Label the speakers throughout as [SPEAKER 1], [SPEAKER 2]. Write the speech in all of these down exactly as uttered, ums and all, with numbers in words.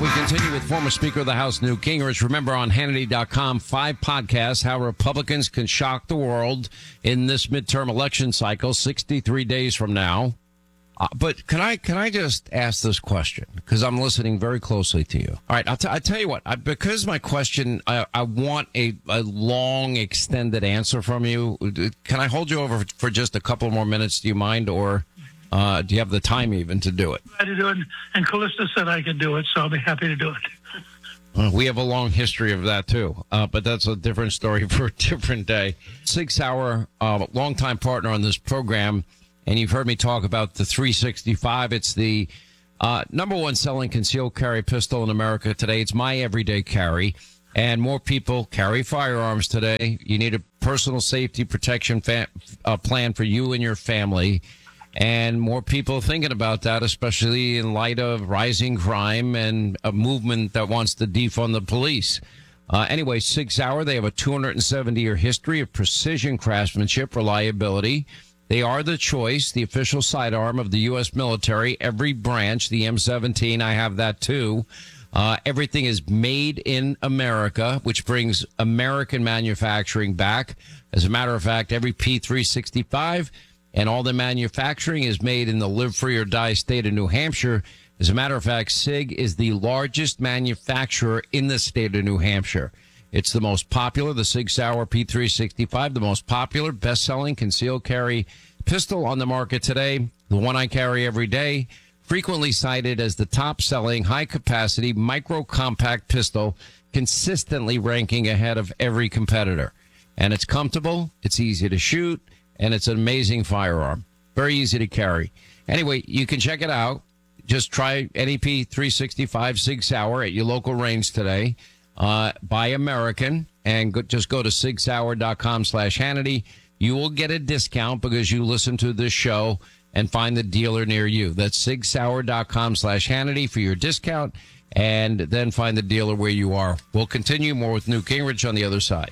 [SPEAKER 1] we continue with former Speaker of the House, Newt Gingrich. Remember, on Hannity dot com, five podcasts, how Republicans can shock the world in this midterm election cycle, sixty-three days from now. Uh, but can I can I just ask this question? Because I'm listening very closely to you. All right, I'll, t- I'll tell you what. I, because my question, I, I want a, a long, extended answer from you. Can I hold you over for just a couple more minutes? Do you mind? Or uh, do you have the time even to do it?
[SPEAKER 2] I to do it, and Callista said I could do it, so I'll be happy to do it.
[SPEAKER 1] Uh, we have a long history of that, too, uh, but that's a different story for a different day. Six Hour, uh, longtime partner on this program, and you've heard me talk about the three sixty-five. It's the uh, number one selling concealed carry pistol in America today. It's my everyday carry, and more people carry firearms today. You need a personal safety protection fa- uh, plan for you and your family. And more people thinking about that, especially in light of rising crime and a movement that wants to defund the police. Uh, anyway, Sig Sauer, they have a two hundred seventy year history of precision craftsmanship, reliability. They are the choice, the official sidearm of the U S military, every branch, the M seventeen, I have that too. Uh, everything is made in America, which brings American manufacturing back. As a matter of fact, every P three sixty-five and all the manufacturing is made in the live free or die state of New Hampshire. As a matter of fact, SIG is the largest manufacturer in the state of New Hampshire. It's the most popular, the Sig Sauer P three sixty-five, the most popular, best-selling concealed carry pistol on the market today, the one I carry every day, frequently cited as the top-selling high-capacity micro-compact pistol, consistently ranking ahead of every competitor. And it's comfortable, it's easy to shoot, and it's an amazing firearm. Very easy to carry. Anyway, you can check it out. Just try N E P three sixty-five Sig Sauer at your local range today. Uh, buy American, and go, just go to sig sauer dot com slash Hannity. You will get a discount because you listen to this show and find the dealer near you. That's sig sauer dot com slash Hannity for your discount, and then find the dealer where you are. We'll continue more with Newt Gingrich on the other side.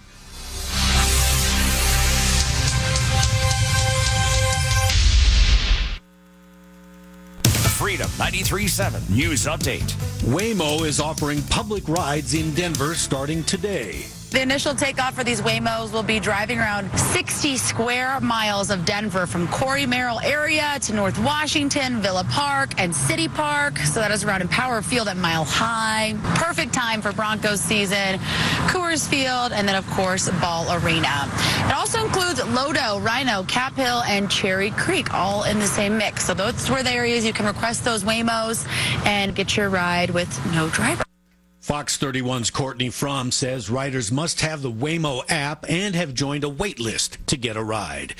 [SPEAKER 3] Freedom ninety-three point seven News Update.
[SPEAKER 4] Waymo is offering public rides in Denver starting today.
[SPEAKER 5] The initial takeoff for these Waymos will be driving around sixty square miles of Denver from Corey Merrill area to North Washington, Villa Park, and City Park. So that is around Empower Field at Mile High. Perfect time for Broncos season, Coors Field, and then, of course, Ball Arena. It also includes Lodo, Rhino, Cap Hill, and Cherry Creek, all in the same mix. So those were the areas you can request those Waymos and get your ride with no driver.
[SPEAKER 4] Fox thirty-one's Courtney Fromm says riders must have the Waymo app and have joined a wait list to get a ride.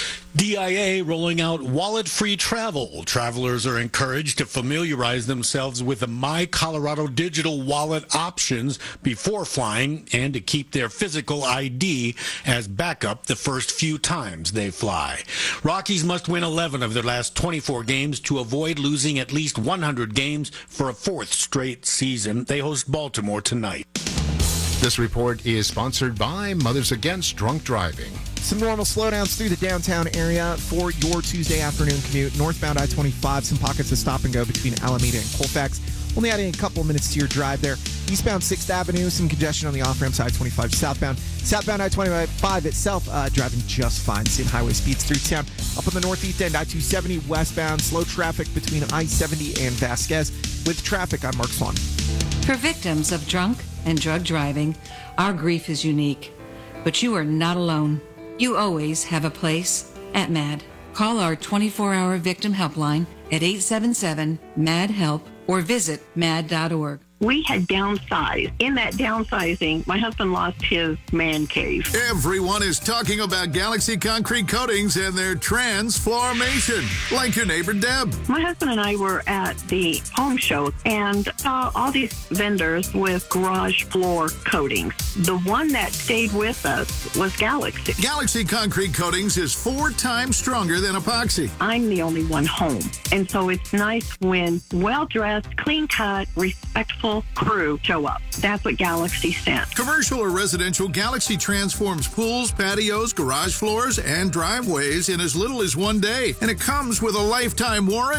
[SPEAKER 4] D I A rolling out wallet-free travel. Travelers are encouraged to familiarize themselves with the My Colorado digital wallet options before flying and to keep their physical I D as backup the first few times they fly. Rockies must win eleven of their last twenty-four games to avoid losing at least one hundred games for a fourth straight season. They host Baltimore tonight.
[SPEAKER 6] This report is sponsored by Mothers Against Drunk Driving.
[SPEAKER 7] Some normal slowdowns through the downtown area for your Tuesday afternoon commute. Northbound I twenty-five, some pockets of stop and go between Alameda and Colfax. Only adding a couple of minutes to your drive there. Eastbound sixth Avenue, some congestion on the off-ramp side twenty-five southbound. Southbound I twenty-five itself, uh, driving just fine. Same highway speeds through town. Up on the northeast end, I two seventy westbound. Slow traffic between I seventy and Vasquez. With traffic, I'm Mark Swan.
[SPEAKER 8] For victims of drunk and drug driving, our grief is unique. But you are not alone. You always have a place at MAD. Call our twenty-four hour victim helpline at eight seven seven M A D HELP or visit mad dot org.
[SPEAKER 9] We had downsized. In that downsizing, my husband lost his man cave.
[SPEAKER 10] Everyone is talking about Galaxy Concrete Coatings and their transformation, like your neighbor Deb.
[SPEAKER 9] My husband and I were at the home show and saw all these vendors with garage floor coatings. The one that stayed with us was Galaxy.
[SPEAKER 10] Galaxy Concrete Coatings is four times stronger than epoxy.
[SPEAKER 9] I'm the only one home, and so it's nice when well-dressed, clean-cut, respectful crew show up. That's what Galaxy stands.
[SPEAKER 10] Commercial or residential, Galaxy transforms pools, patios, garage floors, and driveways in as little as one day. And it comes with a lifetime warranty.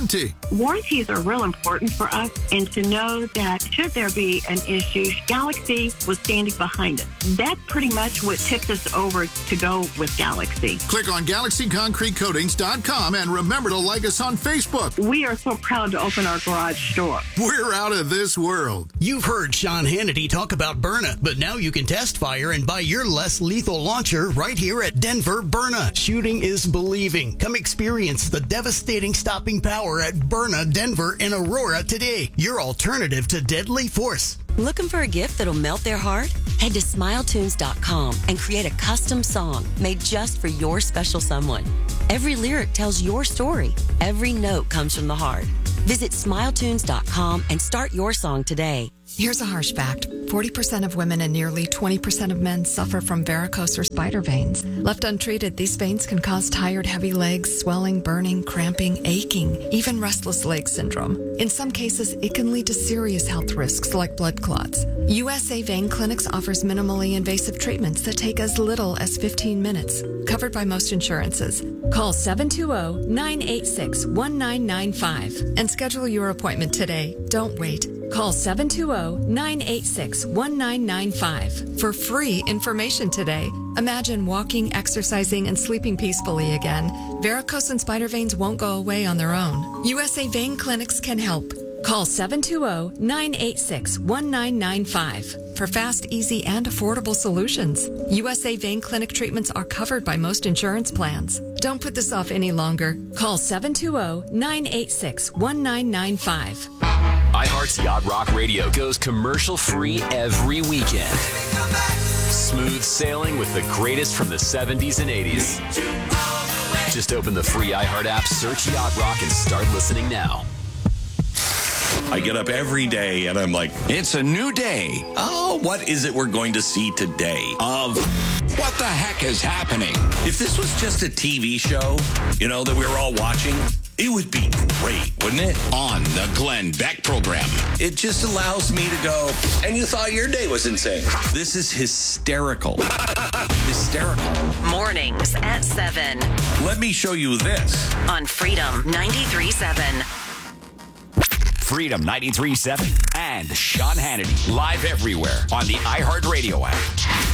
[SPEAKER 9] Warranties are real important for us, and to know that should there be an issue, Galaxy was standing behind it. That's pretty much what tipped us over to go with Galaxy.
[SPEAKER 10] Click on Galaxy Concrete Coatings dot com and remember to like us on Facebook.
[SPEAKER 9] We are so proud to open our garage door.
[SPEAKER 10] We're out of this world.
[SPEAKER 11] You've heard Sean Hannity talk about Byrna, but now you can test fire and buy your less lethal launcher right here at Denver Byrna. Shooting is believing. Come experience the devastating stopping power at Byrna, Denver, and Aurora today. Your alternative to deadly force.
[SPEAKER 12] Looking for a gift that'll melt their heart? Head to smile tunes dot com and create a custom song made just for your special someone. Every lyric tells your story. Every note comes from the heart. Visit smile tunes dot com and start your song today.
[SPEAKER 13] Here's a harsh fact. forty percent of women and nearly twenty percent of men suffer from varicose or spider veins. Left untreated, these veins can cause tired, heavy legs, swelling, burning, cramping, aching, even restless leg syndrome. In some cases, it can lead to serious health risks like blood clots. U S A Vein Clinics offers minimally invasive treatments that take as little as fifteen minutes, covered by most insurances. Call seven two zero, nine eight six, one nine nine five and schedule your appointment today. Don't wait. Call seven two zero, nine eight six, one nine nine five for free information today. Imagine walking, exercising, and sleeping peacefully again. Varicose and spider veins won't go away on their own. U S A Vein Clinics can help. Call seven two zero, nine eight six, one nine nine five for fast, easy, and affordable solutions. U S A Vein Clinic treatments are covered by most insurance plans. Don't put this off any longer. Call seven two zero, nine eight six, one nine nine five.
[SPEAKER 3] iHeart's Yacht Rock Radio goes commercial-free every weekend. Smooth sailing with the greatest from the seventies and eighties. Just open the free iHeart app, search Yacht Rock, and start listening now.
[SPEAKER 14] I get up every day and I'm like, it's a new day. Oh, what is it we're going to see today? Of what the heck is happening? If this was just a T V show, you know, that we were all watching, it would be great, wouldn't it? On the Glenn Beck program. It just allows me to go, and you thought your day was insane. This is hysterical. Hysterical.
[SPEAKER 15] Mornings at seven.
[SPEAKER 14] Let me show you this.
[SPEAKER 15] On Freedom ninety-three point seven.
[SPEAKER 3] Freedom ninety-three point seven and Sean Hannity live everywhere on the iHeartRadio app.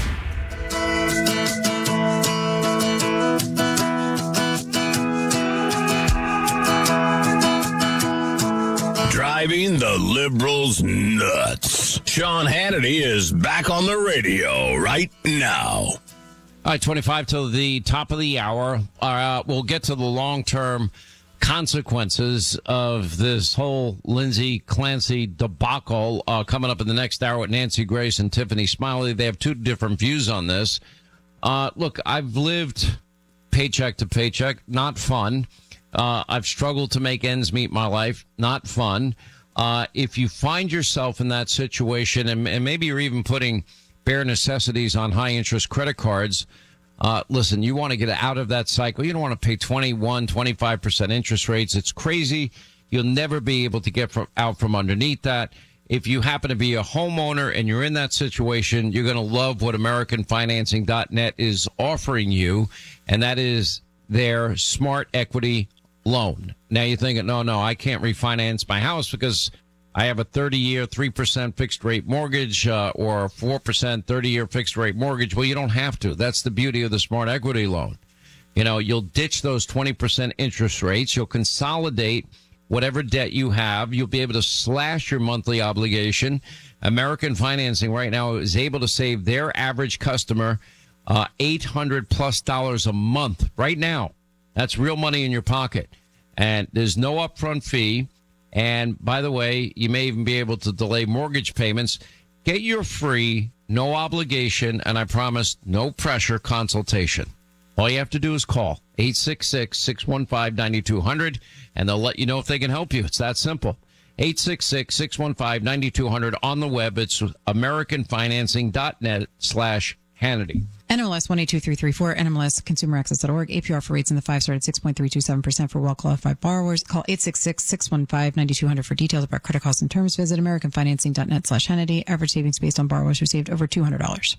[SPEAKER 16] Driving the liberals nuts. Sean Hannity is back on the radio right now.
[SPEAKER 1] All right, twenty-five till the top of the hour. Uh, we'll get to the long-term consequences of this whole Lindsay Clancy debacle uh, coming up in the next hour with Nancy Grace and Tiffany Smiley. They have two different views on this. Uh, look, I've lived paycheck to paycheck. Not fun. Uh, I've struggled to make ends meet my life. Not fun. Uh, if you find yourself in that situation, and, and maybe you're even putting bare necessities on high-interest credit cards, Uh, listen, you want to get out of that cycle. You don't want to pay twenty-one, twenty-five percent interest rates. It's crazy. You'll never be able to get from, out from underneath that. If you happen to be a homeowner and you're in that situation, you're going to love what American Financing dot net is offering you, and that is their smart equity loan. Now you're thinking, no, no, I can't refinance my house because I have a thirty-year, three percent fixed-rate mortgage uh, or a four percent thirty-year fixed-rate mortgage. Well, you don't have to. That's the beauty of the smart equity loan. You know, you'll ditch those twenty percent interest rates. You'll consolidate whatever debt you have. You'll be able to slash your monthly obligation. American Financing right now is able to save their average customer uh, eight hundred plus dollars a month right now. That's real money in your pocket. And there's no upfront fee. And by the way, you may even be able to delay mortgage payments. Get your free, no obligation, and I promise no pressure consultation. All you have to do is call eight six six, six one five, nine two zero zero, and they'll let you know if they can help you. It's that simple. eight six six, six one five, nine two zero zero. On the web, it's American Financing dot net slash Hannity.
[SPEAKER 17] N M L S one eight two three three four, N M L S consumer access dot org. A P R for rates in the five started six point three two seven percent for well-qualified borrowers. Call eight six six, six one five, nine two zero zero for details about credit costs and terms. Visit American Financing dot net slash Hannity. Average savings based on borrowers received over two hundred dollars.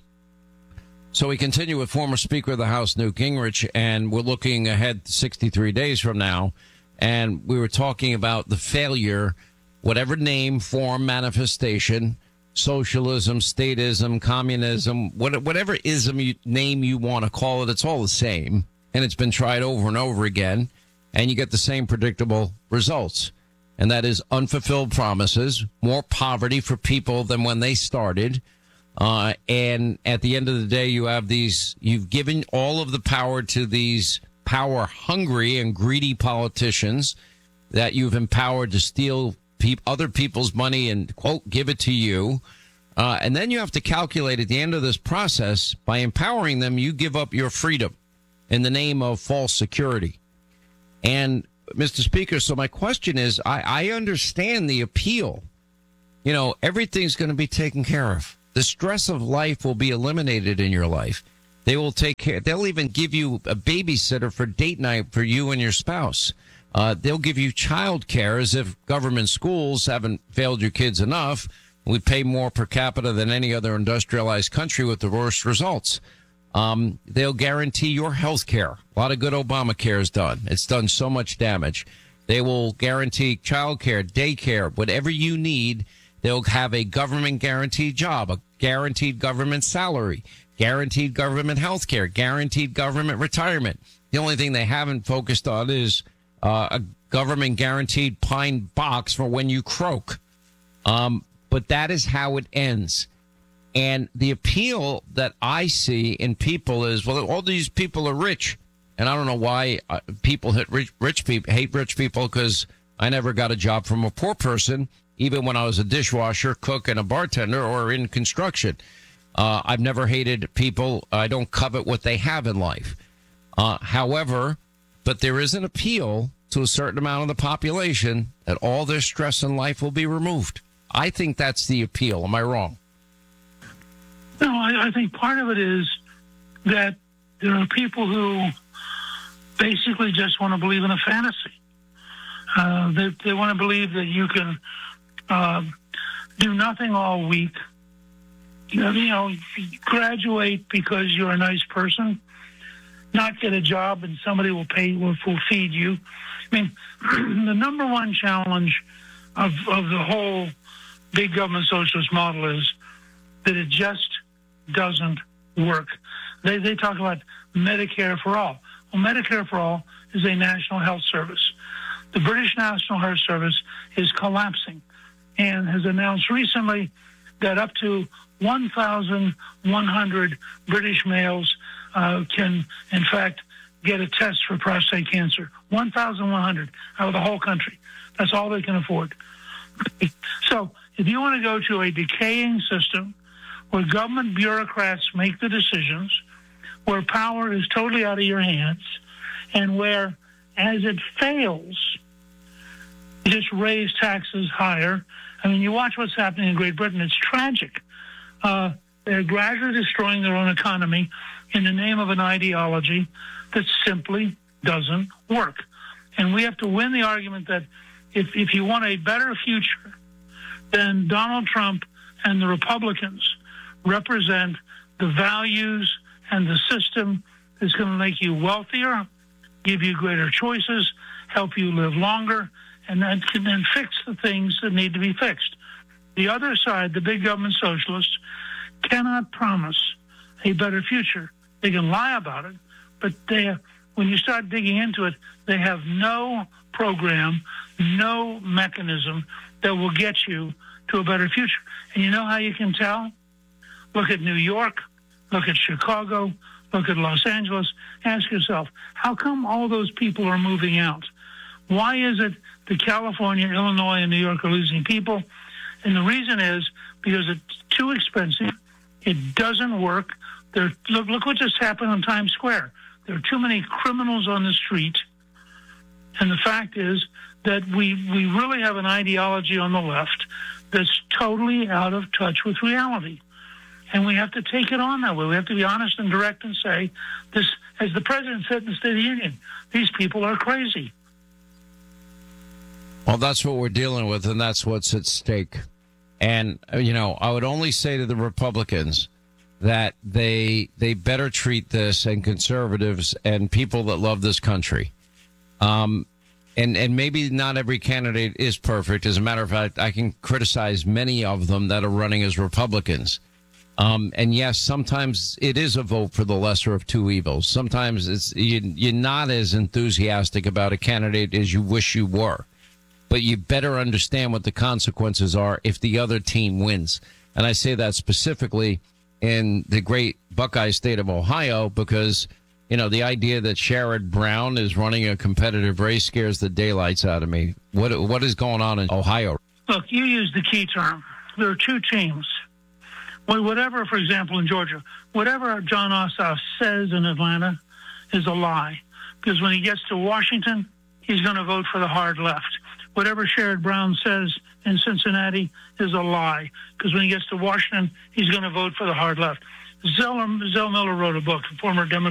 [SPEAKER 1] So we continue with former Speaker of the House, Newt Gingrich, and we're looking ahead sixty-three days from now. and we were talking about the failure, whatever name, form, manifestation, socialism, statism, communism, what- whatever ism you, name you want to call it, it's all the same. And it's been tried over and over again, and you get the same predictable results. And that is unfulfilled promises, more poverty for people than when they started. Uh, and at the end of the day, you have these, you've given all of the power to these power hungry and greedy politicians that you've empowered to steal pe- other people's money and, quote, give it to you. Uh, and then you have to calculate at the end of this process, by empowering them, you give up your freedom in the name of false security. And, Mister Speaker, so my question is, I, I understand the appeal. You know, everything's going to be taken care of. The stress of life will be eliminated in your life. They will take care. They'll even give you a babysitter for date night for you and your spouse. Uh, they'll give you child care as if government schools haven't failed your kids enough. We pay more per capita than any other industrialized country with the worst results. Um, they'll guarantee your health care. A lot of good Obamacare is done. It's done so much damage. They will guarantee child care, daycare, whatever you need. They'll have a government guaranteed job, a guaranteed government salary, guaranteed government health care, guaranteed government retirement. The only thing they haven't focused on is uh, a government guaranteed pine box for when you croak. Um, but that is how it ends. And the appeal that I see in people is, well, all these people are rich. And I don't know why uh, people hate rich, rich people, hate rich people, because I never got a job from a poor person, even when I was a dishwasher, cook, and a bartender, or in construction. Uh, I've never hated people. I don't covet what they have in life. Uh, however, but there is an appeal to a certain amount of the population that all their stress in life will be removed. I think that's the appeal. Am I wrong?
[SPEAKER 2] No, I, I think part of it is that there are people who basically just want to believe in a fantasy. Uh, they, they want to believe that you can uh, do nothing all week. You know, you know, graduate because you're a nice person, not get a job and somebody will pay, will, will feed you. I mean, the number one challenge of, of the whole big government socialist model is that it just doesn't work. They they talk about Medicare for all. Well, Medicare for all is a national health service. The British National Health Service is collapsing and has announced recently that up to one thousand one hundred British males uh, can, in fact, get a test for prostate cancer. one thousand one hundred out of the whole country. That's all they can afford. So if you want to go to a decaying system where government bureaucrats make the decisions, where power is totally out of your hands, and where, as it fails, you just raise taxes higher. I mean, you watch what's happening in Great Britain. It's tragic. Uh, they're gradually destroying their own economy in the name of an ideology that simply doesn't work. And we have to win the argument that if, if you want a better future, then Donald Trump and the Republicans represent the values and the system that's going to make you wealthier, give you greater choices, help you live longer, and then can then fix the things that need to be fixed. The other side, the big government socialists, cannot promise a better future. They can lie about it, but they, when you start digging into it, they have no program, no mechanism that will get you to a better future. And you know how you can tell? Look at New York, look at Chicago, look at Los Angeles. Ask yourself, how come all those people are moving out? Why is it that California, Illinois, and New York are losing people? And the reason is because it's too expensive. It doesn't work. There, look, look what just happened on Times Square. There are too many criminals on the street. And the fact is that we, we really have an ideology on the left that's totally out of touch with reality. And we have to take it on that way. We have to be honest and direct and say, this, as the president said in the State of the Union, these people are crazy.
[SPEAKER 1] Well, that's what we're dealing with, and that's what's at stake. And, you know, I would only say to the Republicans that they they better treat this, and conservatives and people that love this country. Um, And and maybe not every candidate is perfect. As a matter of fact, I can criticize many of them that are running as Republicans. Um, and yes, sometimes it is a vote for the lesser of two evils. Sometimes it's you, you're not as enthusiastic about a candidate as you wish you were. But you better understand what the consequences are if the other team wins. And I say that specifically in the great Buckeye state of Ohio because, you know, the idea that Sherrod Brown is running a competitive race scares the daylights out of me. What What is going on in Ohio?
[SPEAKER 2] Look, you used the key term. There are two teams. Whatever, for example, in Georgia, whatever John Ossoff says in Atlanta is a lie. Because when he gets to Washington, he's going to vote for the hard left. Whatever Sherrod Brown says in Cincinnati is a lie. Because when he gets to Washington, he's going to vote for the hard left. Zell, Zell Miller wrote a book, a former Democrat.